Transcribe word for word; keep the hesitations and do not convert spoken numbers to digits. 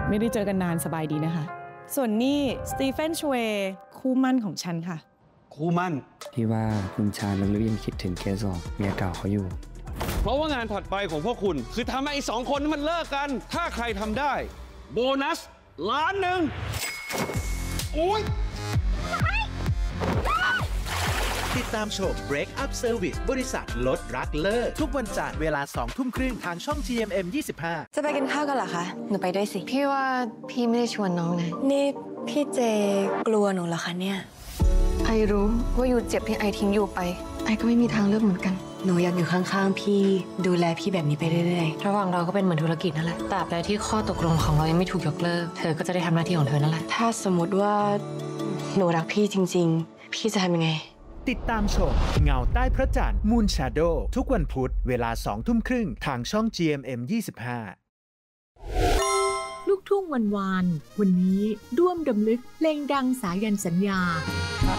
ไม่ได้เจอกันนานสบายดีนะคะส่วนนี่สตีเฟนชเวย์คู่มั่นของฉันค่ะคู่มั่นพี่ว่าคุณชาลึกๆยังคิดถึงเกสรเมียเก่าเขาอยู่เพราะว่างานถัดไปของพวกคุณคือทำให้ไอ้สองคนนั้นมันเลิกกันถ้าใครทำได้โบนัสล้านหนึ่งโอ้ยติดตามชม Break Up Service บริษัทลดรักเลิกทุกวันจันทร์เวลาสองทุ่มครึ่งทางช่อง จี เอ็ม เอ็ม ยี่สิบห้าจะไปกินข้าวกันเหรอคะหนูไปด้วยสิพี่ว่าพี่ไม่ได้ชวนน้องนะนี่พี่เจกลัวหนูเหรอคะเนี่ยไอรู้ว่าอยู่เจ็บที่ไอทิ้งอยู่ไปไอก็ไม่มีทางเลือกเหมือนกันหนูอยากอยู่ข้างๆพี่ดูแลพี่แบบนี้ไปเรื่อยๆระหว่างเราก็เป็นเหมือนธุรกิจนั่นแหละตราบใดที่ข้อตกลงของเรายังไม่ถูกยกเลิกเธอก็จะได้ทำหน้าที่ของเธอนั่นแหละถ้าสมมติว่าหนูรักพี่จริงๆพี่จะทำยังไงติดตามชมเงาใต้พระจันทร์ Moon Shadow ทุกวันพุธเวลาสองทุ่มครึ่งทางช่อง จี เอ็ม เอ็ม ยี่สิบห้าลูกทุ่งวันวานวันนี้ร่วมดำลึกเพลงดังสายันสัญญา